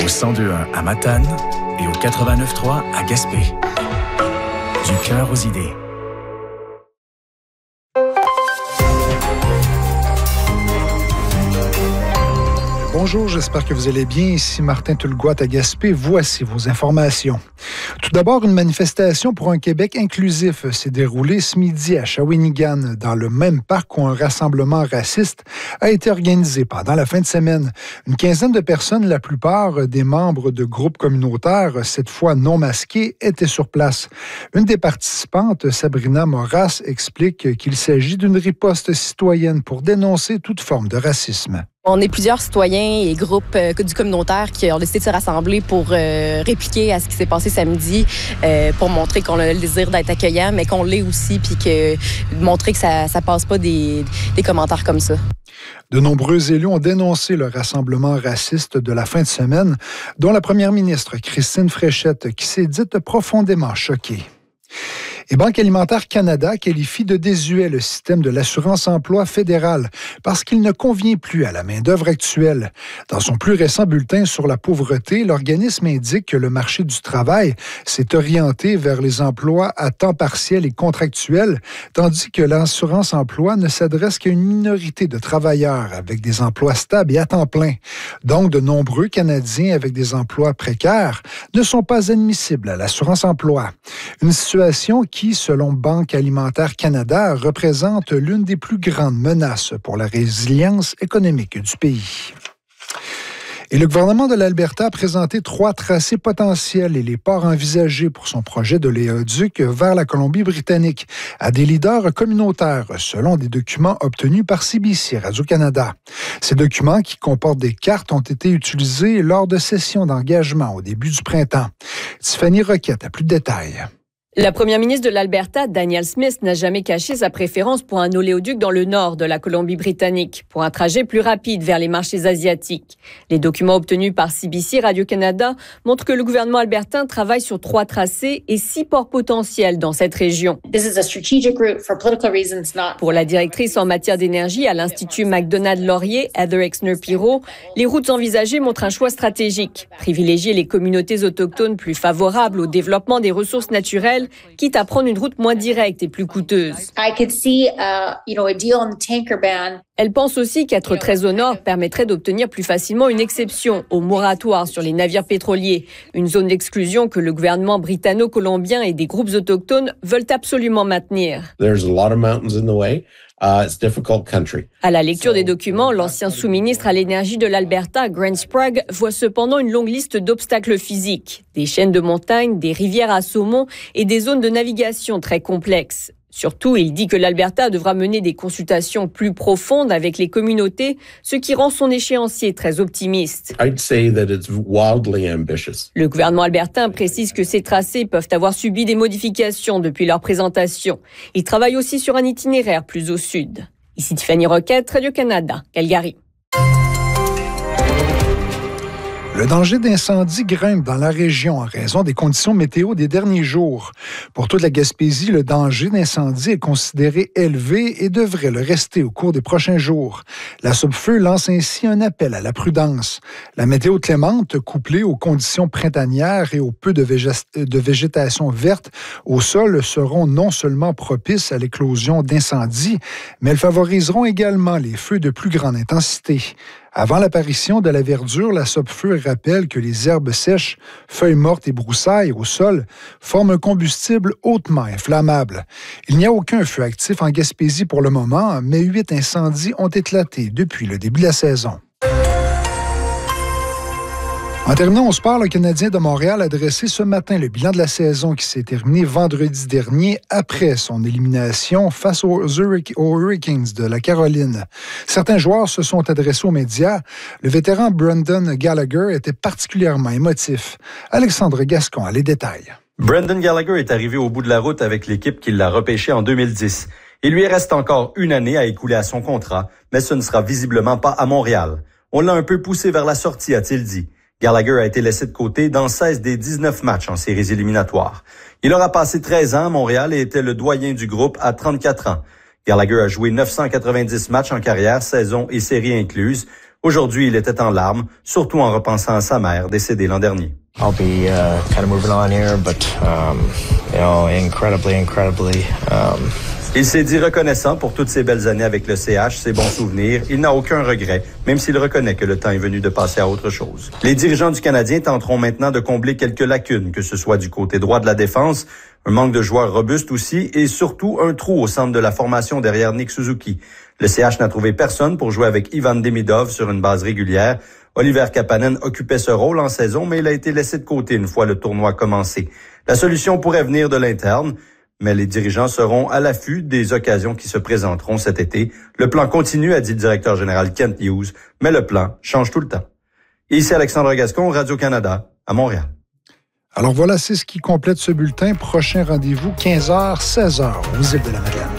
102.1 à Matane et au 89.3 à Gaspé. Du cœur aux idées. Bonjour, j'espère que vous allez bien. Ici Martin Tulgoat à Gaspé. Voici vos informations. Tout d'abord, une manifestation pour un Québec inclusif s'est déroulée ce midi à Shawinigan, dans le même parc où un rassemblement raciste a été organisé pendant la fin de semaine. Une quinzaine de personnes, la plupart des membres de groupes communautaires, cette fois non masqués, étaient sur place. Une des participantes, Sabrina Moras, explique qu'il s'agit d'une riposte citoyenne pour dénoncer toute forme de racisme. On est plusieurs citoyens et groupes du communautaire qui ont décidé de se rassembler pour répliquer à ce qui s'est passé samedi, pour montrer qu'on a le désir d'être accueillant, mais qu'on l'est aussi, puis que montrer que ça passe pas des commentaires comme ça. De nombreux élus ont dénoncé le rassemblement raciste de la fin de semaine, dont la première ministre Christine Fréchette, qui s'est dite profondément choquée. Et Banque alimentaire Canada qualifie de désuet le système de l'assurance-emploi fédéral parce qu'il ne convient plus à la main-d'œuvre actuelle. Dans son plus récent bulletin sur la pauvreté, l'organisme indique que le marché du travail s'est orienté vers les emplois à temps partiel et contractuels, tandis que l'assurance-emploi ne s'adresse qu'à une minorité de travailleurs avec des emplois stables et à temps plein. Donc, de nombreux Canadiens avec des emplois précaires ne sont pas admissibles à l'assurance-emploi. Une situation qui, selon Banque alimentaire Canada, représente l'une des plus grandes menaces pour la résilience économique du pays. Et le gouvernement de l'Alberta a présenté 3 tracés potentiels et les ports envisagés pour son projet de l'éoduc vers la Colombie-Britannique à des leaders communautaires, selon des documents obtenus par CBC Radio-Canada. Ces documents, qui comportent des cartes, ont été utilisés lors de sessions d'engagement au début du printemps. Tiffany Roquette a plus de détails. La première ministre de l'Alberta, Danielle Smith, n'a jamais caché sa préférence pour un oléoduc dans le nord de la Colombie-Britannique, pour un trajet plus rapide vers les marchés asiatiques. Les documents obtenus par CBC Radio-Canada montrent que le gouvernement albertain travaille sur 3 tracés et 6 ports potentiels dans cette région. Pour la directrice en matière d'énergie à l'Institut Macdonald-Laurier, Heather Exner-Pirot, les routes envisagées montrent un choix stratégique. Privilégier les communautés autochtones plus favorables au développement des ressources naturelles, quitte à prendre une route moins directe et plus coûteuse. Elle pense aussi qu'être très au nord permettrait d'obtenir plus facilement une exception au moratoire sur les navires pétroliers, une zone d'exclusion que le gouvernement britanno-colombien et des groupes autochtones veulent absolument maintenir. À la lecture des documents, l'ancien sous-ministre à l'énergie de l'Alberta, Grant Sprague, voit cependant une longue liste d'obstacles physiques, des chaînes de montagnes, des rivières à saumon et des zones de navigation très complexes. Surtout, il dit que l'Alberta devra mener des consultations plus profondes avec les communautés, ce qui rend son échéancier très optimiste. Le gouvernement albertain précise que ces tracés peuvent avoir subi des modifications depuis leur présentation. Il travaille aussi sur un itinéraire plus au sud. Ici Tiffany Roquette, Radio-Canada, Calgary. Le danger d'incendie grimpe dans la région en raison des conditions météo des derniers jours. Pour toute la Gaspésie, le danger d'incendie est considéré élevé et devrait le rester au cours des prochains jours. La Sopfeu lance ainsi un appel à la prudence. La météo clémente, couplée aux conditions printanières et au peu de végétation verte au sol, seront non seulement propices à l'éclosion d'incendies, mais elles favoriseront également les feux de plus grande intensité. Avant l'apparition de la verdure, la Sopfeu rappelle que les herbes sèches, feuilles mortes et broussailles au sol forment un combustible hautement inflammable. Il n'y a aucun feu actif en Gaspésie pour le moment, mais 8 incendies ont éclaté depuis le début de la saison. En terminant au sport, le Canadien de Montréal a dressé ce matin le bilan de la saison qui s'est terminé vendredi dernier après son élimination face aux Hurricanes de la Caroline. Certains joueurs se sont adressés aux médias. Le vétéran Brendan Gallagher était particulièrement émotif. Alexandre Gascon a les détails. Brendan Gallagher est arrivé au bout de la route avec l'équipe qui l'a repêché en 2010. Il lui reste encore 1 année à écouler à son contrat, mais ce ne sera visiblement pas à Montréal. On l'a un peu poussé vers la sortie, a-t-il dit. Gallagher a été laissé de côté dans 16 des 19 matchs en séries éliminatoires. Il aura passé 13 ans à Montréal et était le doyen du groupe à 34 ans. Gallagher a joué 990 matchs en carrière, saison et séries incluses. Aujourd'hui, il était en larmes, surtout en repensant à sa mère, décédée l'an dernier. I'll be kind of moving on here, but incredibly. Il s'est dit reconnaissant pour toutes ces belles années avec le CH, ses bons souvenirs. Il n'a aucun regret, même s'il reconnaît que le temps est venu de passer à autre chose. Les dirigeants du Canadien tenteront maintenant de combler quelques lacunes, que ce soit du côté droit de la défense, un manque de joueurs robustes aussi, et surtout un trou au centre de la formation derrière Nick Suzuki. Le CH n'a trouvé personne pour jouer avec Ivan Demidov sur une base régulière. Oliver Kapanen occupait ce rôle en saison, mais il a été laissé de côté une fois le tournoi commencé. La solution pourrait venir de l'interne, mais les dirigeants seront à l'affût des occasions qui se présenteront cet été. Le plan continue, a dit le directeur général Kent Hughes, mais le plan change tout le temps. Ici Alexandre Gascon, Radio-Canada, à Montréal. Alors voilà, c'est ce qui complète ce bulletin. Prochain rendez-vous, 15h, 16h, aux Îles de la Madeleine.